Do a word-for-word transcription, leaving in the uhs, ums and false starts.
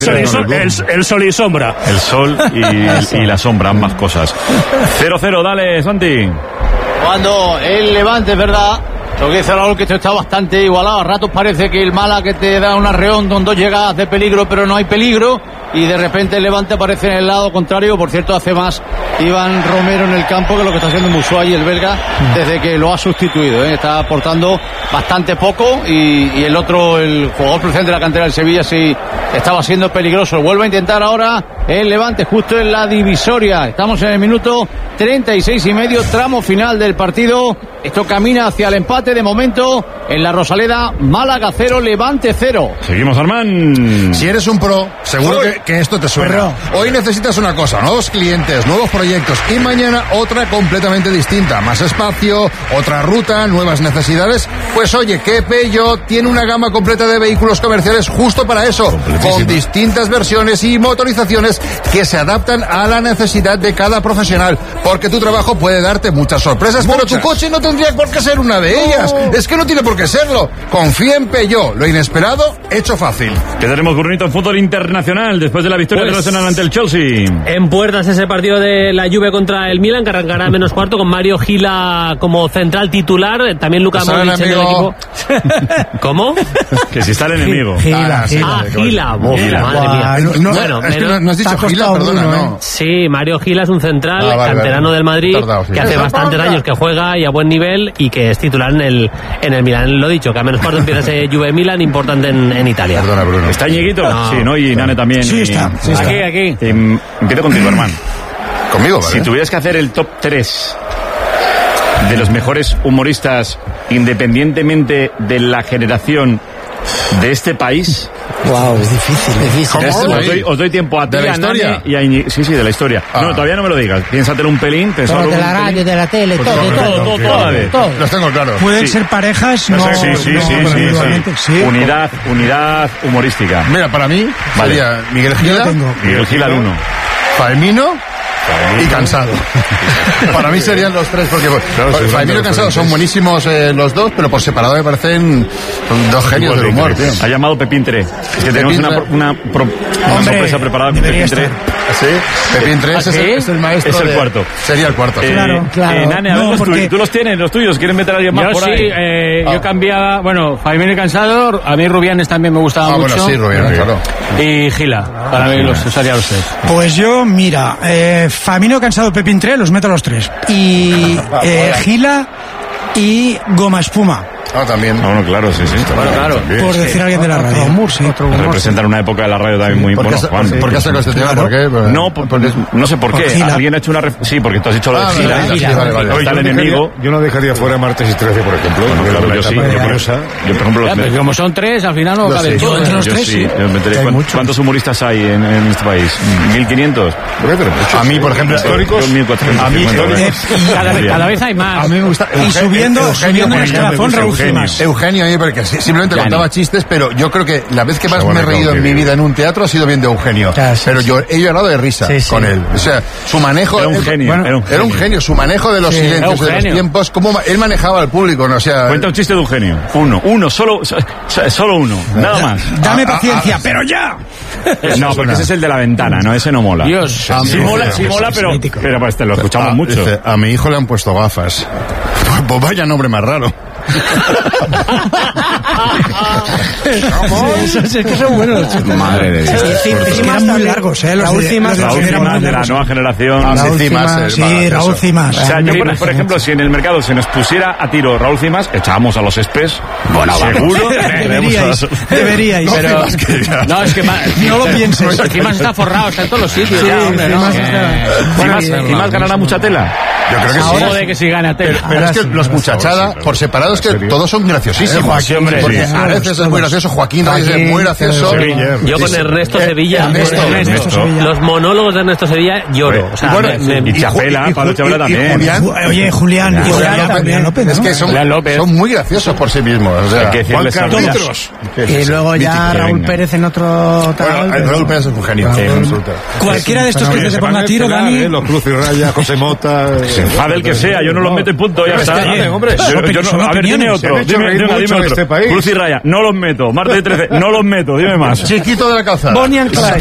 Sol y sol, el, el sol y sombra. El sol y, y la sombra, ambas cosas. cero cero, dale, Santi. Cuando el Levante, es verdad, lo que dice Raúl, que esto está bastante igualado. A ratos parece que el Málaga que te da un arreón con dos llegadas de peligro, pero no hay peligro. Y de repente el Levante aparece en el lado contrario. Por cierto, hace más Iván Romero en el campo que lo que está haciendo Musuay, el belga, desde que lo ha sustituido, ¿eh? Está aportando bastante poco. Y, y el otro, el jugador presente de la cantera del Sevilla, sí estaba siendo peligroso. Vuelve a intentar ahora el Levante justo en la divisoria. Estamos en el minuto treinta y seis y medio, tramo final del partido. Esto camina hacia el empate de momento en la Rosaleda. Málaga cero, Levante cero. Seguimos, Armán. Si eres un pro, seguro que, que esto te suena. Hoy necesitas una cosa, nuevos clientes, nuevos proyectos, y mañana otra completamente distinta. Más espacio, otra ruta, nuevas necesidades. Pues oye, que Peugeot tiene una gama completa de vehículos comerciales justo para eso, con distintas versiones y motorizaciones que se adaptan a la necesidad de cada profesional, porque tu trabajo puede darte muchas sorpresas, muchas. Pero tu coche no tendría por qué ser una de ellas. No. Es que no tiene por qué serlo. Confía en Peugeot, lo inesperado hecho fácil. Quedaremos Brunito en fútbol internacional después de la victoria pues, del Arsenal ante el Chelsea. En puertas ese partido de la Juve contra el Milan, que arrancará a menos cuarto con Mario Gila como central titular, también Luka Modric en el equipo. ¿Cómo? Que si está el enemigo. Gila, Gila. Ah, Gila. Oh, Gila. Madre mía. No, no, bueno, es que no, no has dicho Gila, perdona, ¿no? ¿eh? Sí, Mario Gila es un central, ah, vale, canterano vale. del Madrid, tardado, sí. que hace bastantes años que juega y a buen nivel y que es titular en el en el Milan. Lo dicho, que a menos cuarto empieza ese Juve Milan importante en, en Italia. Perdona, Bruno. ¿Está Ñeguito? No. Sí, ¿no? Y Nane también. Sí, está. Sí, está. Aquí, aquí. Eh, empiezo contigo, hermano. Conmigo, ¿vale? Si tuvieras que hacer el top tres de los mejores humoristas, independientemente de la generación de este país. Wow, es difícil, es difícil. Este os, doy, os doy tiempo a ti, ¿De la a historia? Nane y a Iñi... Sí, sí, de la historia. Ah. No, todavía no me lo digas. Piénsatelo un pelín. Todo de la radio, de la tele, pues todo, todo, todo, todo, todo, todo, todo, todo. Los tengo claros. Pueden sí. ser parejas, no. Sí, sí, sí, no, sí, no, sí, sí. sí. Unidad, unidad humorística. Mira, para mí vale. sería Miguel Gila, Miguel Gila al uno. Faemino y Cansado. Para mí serían los tres, porque claro, sí, Faemino y Cansado son buenísimos eh, los dos, pero por separado me parecen dos genios del humor, tío. Ha llamado Pepín tres. Es que tenemos una, una, pro, una Hombre, sorpresa preparada con Pepín tres. ¿Sí? Pepín tres es, es el maestro. Es el de... cuarto. Sería el cuarto. Eh, claro, claro. Eh, Nane, a ver, no, los porque... tuyos. Tú los tienes, los tuyos. ¿Quieren meter a alguien más yo por sí, ahí? Eh, ah. yo cambiaba, bueno, Faemino y Cansado, a mí Rubianes también me gustaba ah, mucho. Ah, bueno, sí, Rubianes, claro. Y Gila, para mí los serían los tres. Pues yo, mira, eh, Faemino, Cansado, Pepín tres, los meto a los tres. Y eh, Gila y Goma Espuma. Ah, también. Ah, bueno, claro, sí, sí. Bueno, claro. También. Por decir alguien de la radio. Otro humor, sí, otro humor. Representan una época de la radio también muy ¿Por qué, bueno, Juan. ¿por qué has sacado este tema? Claro. ¿Por qué? No, por, por, no sé por qué. Por Gila. Alguien ha hecho una... Ref... Sí, porque tú has dicho lo de Ah, Gila. vale, Gila. sí, vale, vale. Está el yo enemigo. Dejaría, yo no dejaría fuera Martes y trece, por ejemplo. Bueno, porque claro, la yo sí. etapa Yo, gloriosa. yo, por ejemplo... Ya, me... pero como son tres, al final no Yo cabe sí. todo. Entre los yo tres, sí. sí. Yo meteré... Hay ¿Cuántos, mucho. ¿Cuántos humoristas hay en, en este país? ¿mil quinientos? A mí, por ejemplo, históricos. mil cuatrocientos. A mí, Eh, Cada, vez- cada vez hay más. A mí me gusta. y Eugenio- subiendo, Eugenio, subiendo por el ejemplo, escalafón, Raúl Eugenio. Cimas. Eugenio, a mí, porque simplemente Yani. contaba chistes, pero yo creo que la vez que más me he reído en mi vida en un teatro ha sido viendo a Eugenio. Ah, sí, pero sí. yo he llorado de risa Sí, sí. con él. O sea, su manejo... Era un él- genio, bueno, era un era un genio. genio. Su manejo de los Sí, silencios, era un de los genio. tiempos, cómo ma- él manejaba al público, ¿no? O sea... Cuenta un chiste de Eugenio. Uno, uno, solo, so- solo uno. Nada más. Dame Ah, ah, paciencia, ah, pero ya. No, porque ese es el de la ventana, no, ese no mola. Dios. Sí, Ah, sí no, mola, no, sí no, mola, es pero, mítico. pero pues te lo escuchamos Ah, mucho. dice, a mi hijo le han puesto gafas. Pues vaya nombre más raro. Eso es que son buenos los chistes. Madre de Dios. Es que eran muy largos, ¿eh? Los Raúl de- Cimas, los de- Raúl eran muy Cimas, de la largos. nueva generación. Ah, Raúl sí, Cimas, Cimas, el Sí, maravilloso. Raúl Cimas. O sea, yo, por, por ejemplo, si en el mercado se nos pusiera a tiro Raúl Cimas, echábamos a los espés. Bueno, seguro. Deberíais, deberíais. No, Pero, Cimas, que ya. no, es que ma- No lo pienses. Cimas está forrado, está en todos los sitios. Sí, ya, hombre, ¿no? Cimas Que- está- Cimas, Bueno, Cimas ganará mucha tela. Yo creo que Ahora sí. de que si gana tela. Pero Ahora es que sí, los ahora sí. muchachada, por separado, es que todos son graciosísimos. Eh, Joaquín, hombre, Porque sí. Areces es muy gracioso, Joaquín Reyes es muy gracioso. Sevilla. Yo con Ernesto Sevilla, Ernesto, con Ernesto Sevilla. los monólogos de Ernesto Sevilla lloro. O sea, Y bueno, me- me- y Chapela, y Ju- Pablo y- Chapela y- y también. Julián, Ju- Oye, Julián. Julián Julián López, Julián López, ¿no? es que son, Julián López. son muy graciosos por sí mismos. O sea, Hay que decirles Juan algo. Carlitos. Y luego ya Mítico, Raúl venga. Pérez en otro tal. Bueno, pero- Raúl Pérez es un genio. Raúl- Sí, absoluto. Cualquiera de estos que se ponga a tiro, Dani. Los Cruz y Raya, José Mota. Enfada el que sea, yo no lo meto en punto, ya está. Dale, hombre. Yo, yo no, a ver, dime Se otro, han hecho dime, reír dime, mucho dime en otro. este país. Cruz y raya, no los meto. Martes y trece, no los meto. Dime más. Chiquito de la calzada. Bonnie and Clyde.